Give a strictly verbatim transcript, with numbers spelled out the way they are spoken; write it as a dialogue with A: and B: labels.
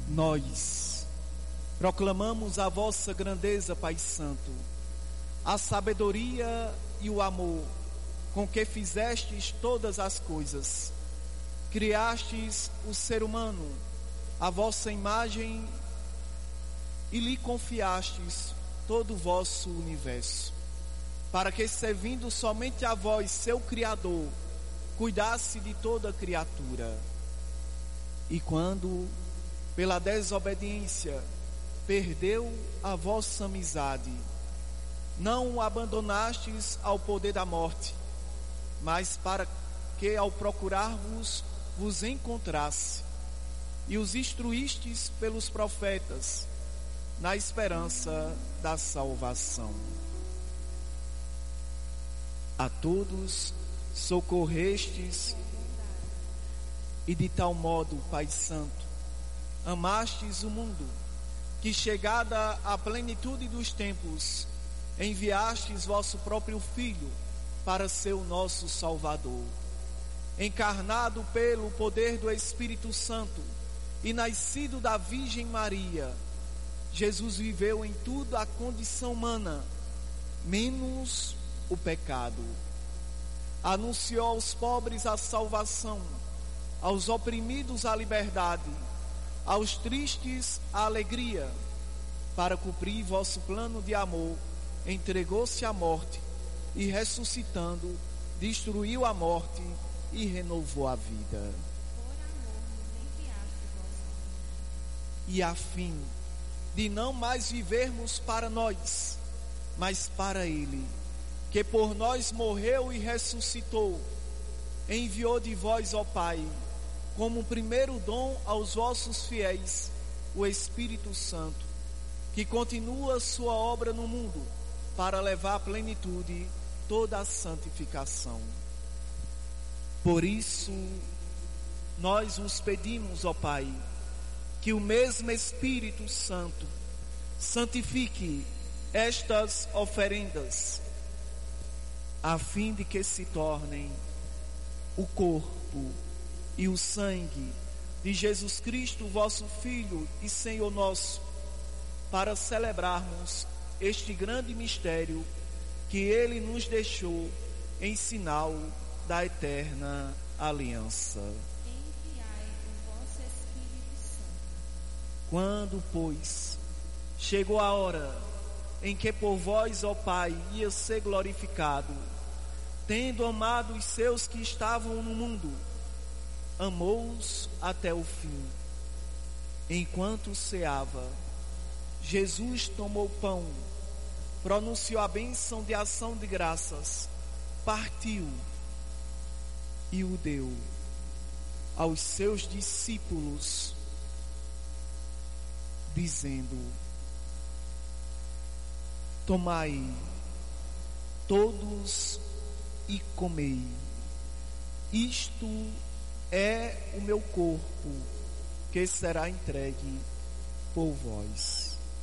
A: Nós proclamamos a vossa grandeza, Pai Santo, a sabedoria e o amor com que fizestes todas as coisas. Criastes o ser humano à vossa imagem e lhe confiastes todo o vosso universo, para que, servindo somente a vós, seu Criador, cuidasse de toda criatura. E quando, pela desobediência, perdeu a vossa amizade, não o abandonastes ao poder da morte, mas para que, ao procurar-vos, vos encontrasse, e os instruístes pelos profetas, na esperança da salvação. A todos socorrestes, e de tal modo, Pai Santo, amastes o mundo, que, chegada à plenitude dos tempos, enviastes vosso próprio Filho para ser o nosso Salvador. Encarnado pelo poder do Espírito Santo e nascido da Virgem Maria, Jesus viveu em tudo a condição humana, menos o pecado. Anunciou aos pobres a salvação, aos oprimidos a liberdade, aos tristes a alegria. Para cumprir vosso plano de amor, entregou-se à morte e, ressuscitando, destruiu a morte e renovou a vida.
B: Por amor nos enviaste vosso Filho.
A: E a fim de não mais vivermos para nós, mas para Ele, que por nós morreu e ressuscitou, enviou de vós, ó Pai, como primeiro dom aos vossos fiéis, o Espírito Santo, que continua sua obra no mundo, para levar à plenitude toda a santificação. Por isso, nós vos pedimos, ó Pai, que o mesmo Espírito Santo santifique estas oferendas, a fim de que se tornem o corpo e o sangue de Jesus Cristo, vosso Filho e Senhor nosso, para celebrarmos este grande mistério que Ele nos deixou em sinal da eterna aliança.
B: Enviai o vosso Espírito Santo.
A: Quando, pois, chegou a hora em que por vós, ó Pai, ia ser glorificado, tendo amado os seus que estavam no mundo, amou-os até o fim. Enquanto ceava, Jesus tomou o pão, pronunciou a bênção de ação de graças, partiu e o deu aos seus discípulos, dizendo: tomai todos e comei, isto é o meu corpo, que será entregue por vós.